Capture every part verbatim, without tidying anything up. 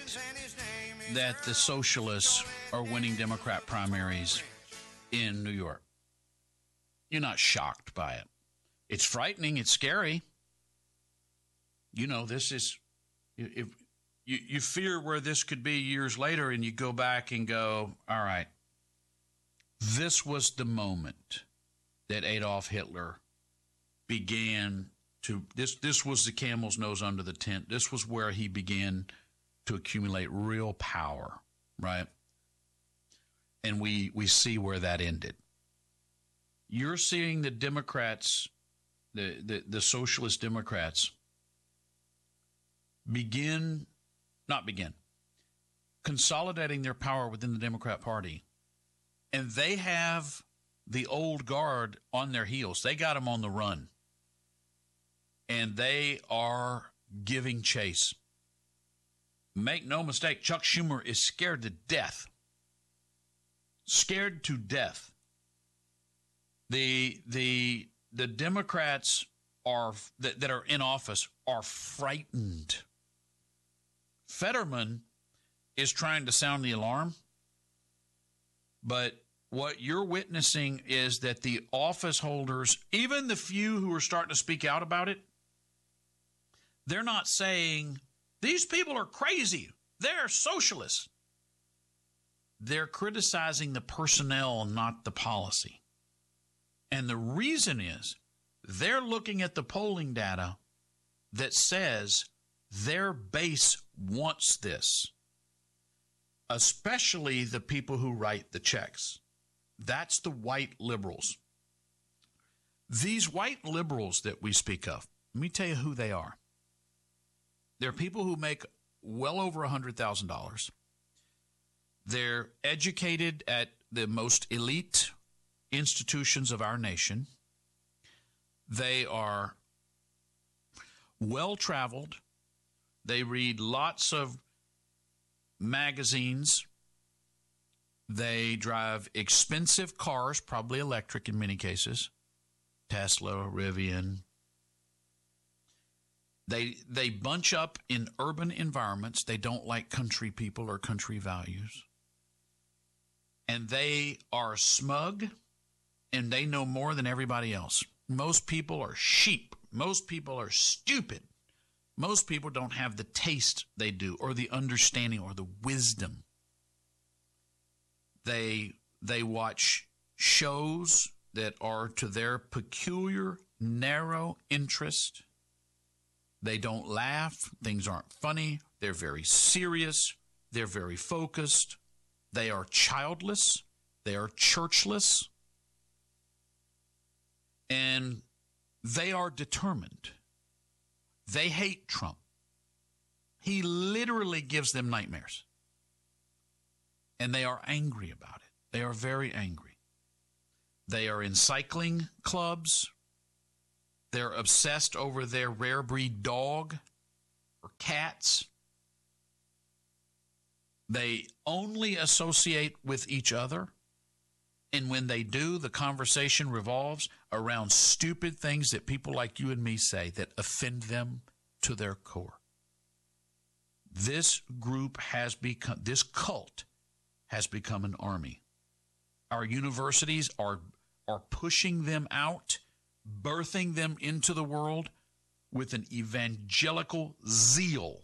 that the socialists are winning Democrat primaries in New York. You're not shocked by it. It's frightening. It's scary. You know, this is, if you, you fear where this could be years later, and you go back and go, all right, this was the moment that Adolf Hitler began to, this, this was the camel's nose under the tent. This was where he began to accumulate real power, right? And we, we see where that ended. You're seeing the Democrats, the, the, the socialist Democrats, begin, not begin, consolidating their power within the Democrat Party. And they have the old guard on their heels. They got them on the run. And they are giving chase. Make no mistake, Chuck Schumer is scared to death. Scared to death. The the the Democrats are that, that are in office are frightened. Fetterman is trying to sound the alarm, but what you're witnessing is that the office holders, even the few who are starting to speak out about it, they're not saying, these people are crazy, they're socialists. They're criticizing the personnel, not the policy. And the reason is they're looking at the polling data that says their base wants this, especially the people who write the checks. That's the white liberals. These white liberals that we speak of, let me tell you who they are. They're people who make well over one hundred thousand dollars. They're educated at the most elite institutions of our nation. They are well-traveled. They read lots of magazines. They drive expensive cars, probably electric in many cases. Tesla, Rivian. They they bunch up in urban environments. They don't like country people or country values. And they are smug, and they know more than everybody else. Most people are sheep. Most people are stupid. Most people don't have the taste they do, or the understanding, or the wisdom. They they watch shows that are to their peculiar, narrow interest. They don't laugh. Things aren't funny. They're very serious. They're very focused. They are childless. They are churchless. And they are determined. They hate Trump. He literally gives them nightmares. And they are angry about it. They are very angry. They are in cycling clubs. They're obsessed over their rare breed dog or cats. They only associate with each other. And when they do, the conversation revolves around stupid things that people like you and me say that offend them to their core. This group has become, this cult has become an army. Our universities are, are pushing them out, birthing them into the world with an evangelical zeal.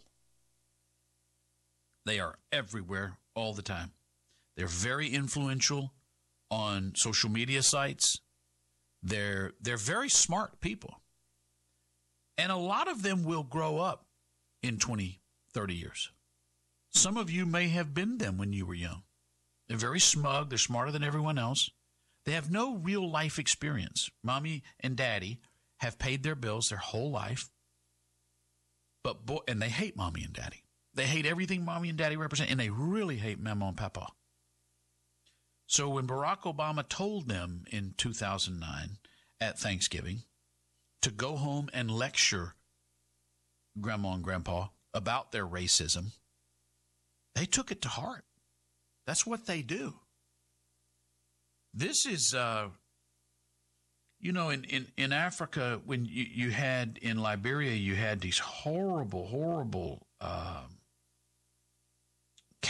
They are everywhere all the time. They're very influential on social media sites. They're they're very smart people. And a lot of them will grow up in twenty, thirty years. Some of you may have been them when you were young. They're very smug. They're smarter than everyone else. They have no real life experience. Mommy and daddy have paid their bills their whole life. But boy, and they hate mommy and daddy. They hate everything mommy and daddy represent, and they really hate mama and papa. So when Barack Obama told them in two thousand nine at Thanksgiving to go home and lecture grandma and grandpa about their racism, they took it to heart. That's what they do. This is, uh, you know, in, in, in Africa, when you, you had, in Liberia, you had these horrible, horrible um,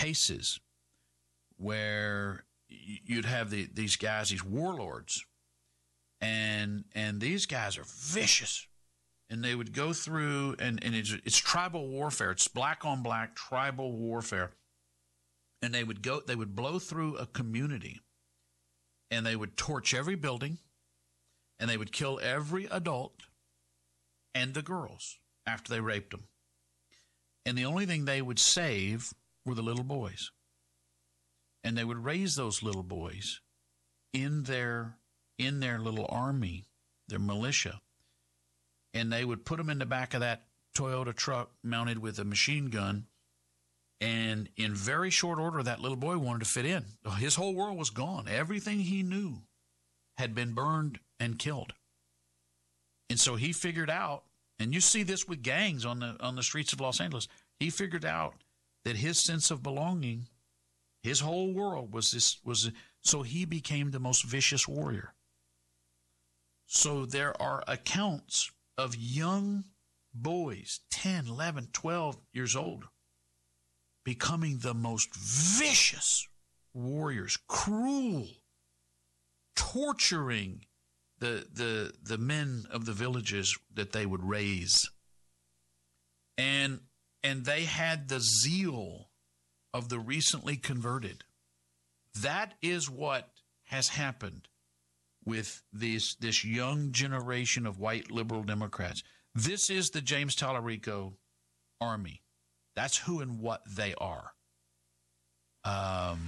cases where you'd have the, these guys, these warlords, and and these guys are vicious, and they would go through, and, and it's, it's tribal warfare. It's black on black tribal warfare, and they would go, they would blow through a community, and they would torch every building, and they would kill every adult and the girls after they raped them. And the only thing they would save were the little boys. And they would raise those little boys in their in their little army, their militia. And they would put them in the back of that Toyota truck mounted with a machine gun. And in very short order, that little boy wanted to fit in. His whole world was gone. Everything he knew had been burned and killed. And so he figured out, and you see this with gangs on the on the streets of Los Angeles, he figured out that his sense of belonging, his whole world was this, was so he became the most vicious warrior. So there are accounts of young boys, ten, eleven, twelve years old, becoming the most vicious warriors, cruel, torturing the the the men of the villages that they would raise. And and they had the zeal of the recently converted. That is what has happened with this this young generation of white liberal Democrats. This is the James Tallarico army. That's who and what they are. Um,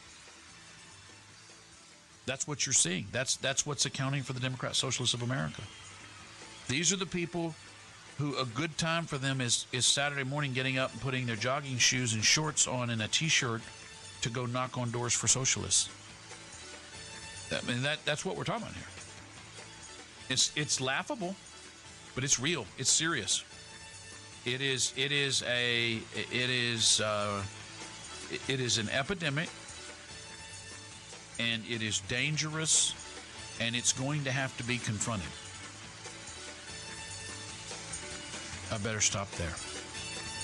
that's what you're seeing. That's that's what's accounting for the Democrat Socialists of America. These are the people who a good time for them is, is Saturday morning getting up and putting their jogging shoes and shorts on and a T-shirt to go knock on doors for socialists. I mean, that that's what we're talking about here. It's it's laughable, but it's real. It's serious. It is it is a it is uh, it is an epidemic, and it is dangerous, and it's going to have to be confronted. I better stop there.